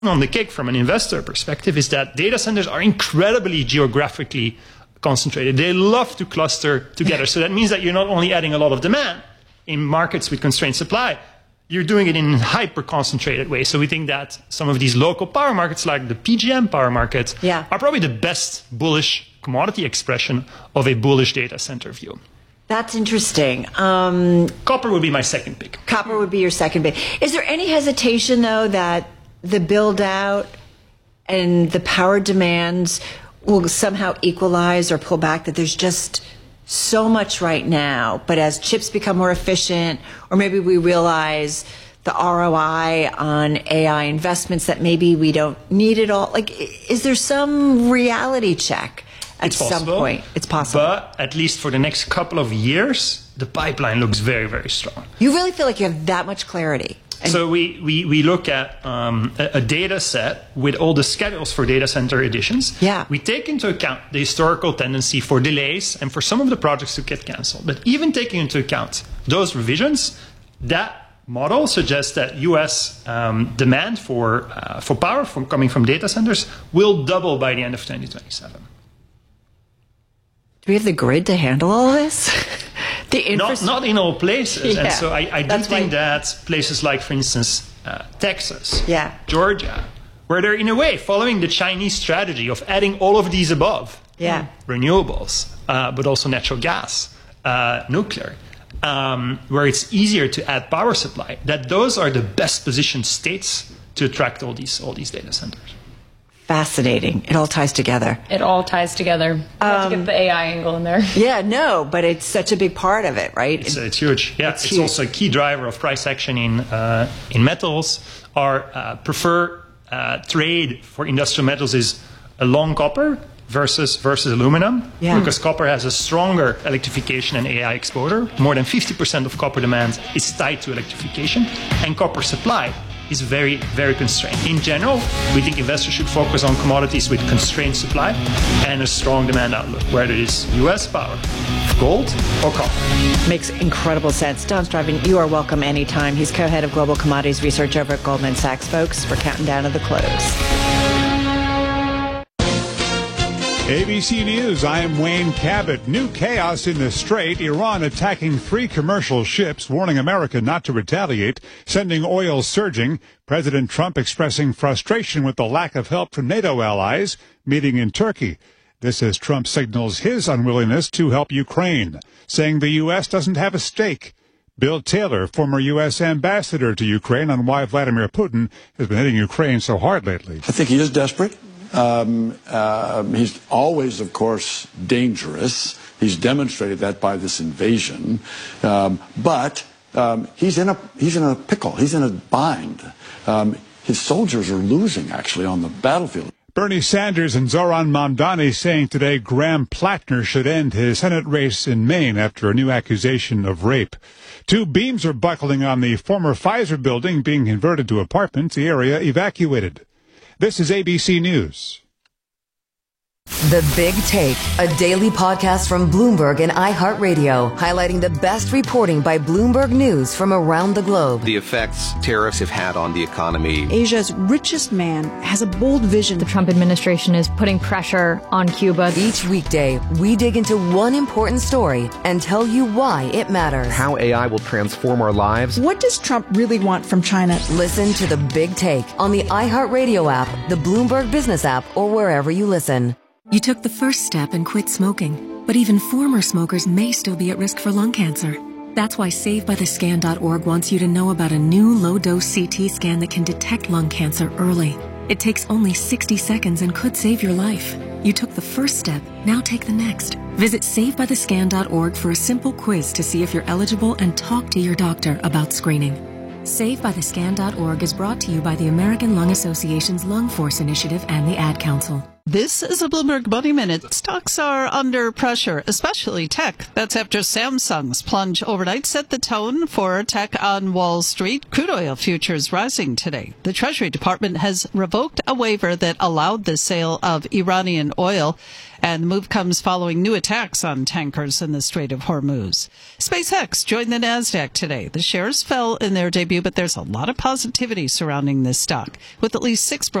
on the cake from an investor perspective is that data centers are incredibly geographically concentrated. They love to cluster together. So that means that you're not only adding a lot of demand in markets with constrained supply, you're doing it in a hyper-concentrated way. So we think that some of these local power markets, like the PJM power market, are probably the best bullish commodity expression of a bullish data center view. That's interesting. Copper would be my second pick. Copper would be your second pick. Is there any hesitation, though, that the build-out and the power demands will somehow equalize or pull back, that there's just so much right now, but as chips become more efficient, or maybe we realize the ROI on AI investments that maybe we don't need it all? Like, is there some reality check at some point? It's possible. But at least for the next couple of years, the pipeline looks very, very strong. You really feel like you have that much clarity? So we look at a data set with all the schedules for data center additions. Yeah. We take into account the historical tendency for delays and for some of the projects to get canceled. But even taking into account those revisions, that model suggests that U.S. demand for power coming from data centers will double by the end of 2027. Do we have the grid to handle all this? Not in all places. Yeah. And so I do think that places like, for instance, Texas, Georgia, where they're in a way following the Chinese strategy of adding all of these above, renewables, but also natural gas, nuclear, where it's easier to add power supply, that those are the best positioned states to attract all these data centers. Fascinating. It all ties together. It all ties together. Have to get the AI angle in there. Yeah, no, but it's such a big part of it, right? It's huge. Yeah, it's huge. Also a key driver of price action in metals. Our preferred trade for industrial metals is a long copper versus aluminum, because copper has a stronger electrification and AI exposure. More than 50% of copper demand is tied to electrification, and copper supply is very, very constrained. In general, we think investors should focus on commodities with constrained supply and a strong demand outlook, whether it is U.S. power, gold, or copper. Makes incredible sense. Don Struyven, you are welcome anytime. He's co-head of Global Commodities Research over at Goldman Sachs. Folks, we're counting down to the close. ABC News, I am Wayne Cabot. New chaos in the Strait. Iran attacking 3 commercial ships, warning America not to retaliate, sending oil surging. President Trump expressing frustration with the lack of help from NATO allies, meeting in Turkey. This as Trump signals his unwillingness to help Ukraine, saying the U.S. doesn't have a stake. Bill Taylor, former U.S. ambassador to Ukraine, on why Vladimir Putin has been hitting Ukraine so hard lately. I think he is desperate. He's always, of course, dangerous. He's demonstrated that by this invasion. But he's in a pickle. He's in a bind. His soldiers are losing, actually, on the battlefield. Bernie Sanders and Zoran Mamdani saying today Graham Plattner should end his Senate race in Maine after a new accusation of rape. 2 beams are buckling on the former Pfizer building being converted to apartments, the area evacuated. This is ABC News. The Big Take, a daily podcast from Bloomberg and iHeartRadio, highlighting the best reporting by Bloomberg News from around the globe. The effects tariffs have had on the economy. Asia's richest man has a bold vision. The Trump administration is putting pressure on Cuba. Each weekday, we dig into one important story and tell you why it matters. How AI will transform our lives. What does Trump really want from China? Listen to The Big Take on the iHeartRadio app, the Bloomberg Business app, or wherever you listen. You took the first step and quit smoking, but even former smokers may still be at risk for lung cancer. That's why SaveByTheScan.org wants you to know about a new low-dose CT scan that can detect lung cancer early. It takes only 60 seconds and could save your life. You took the first step, now take the next. Visit SaveByTheScan.org for a simple quiz to see if you're eligible and talk to your doctor about screening. SaveByTheScan.org is brought to you by the American Lung Association's Lung Force Initiative and the Ad Council. This is a Bloomberg Money Minute. Stocks are under pressure, especially tech. That's after Samsung's plunge overnight set the tone for tech on Wall Street. Crude oil futures rising today. The Treasury Department has revoked a waiver that allowed the sale of Iranian oil, and the move comes following new attacks on tankers in the Strait of Hormuz. SpaceX joined the Nasdaq today. The shares fell in their debut, but there's a lot of positivity surrounding this stock, with at least 6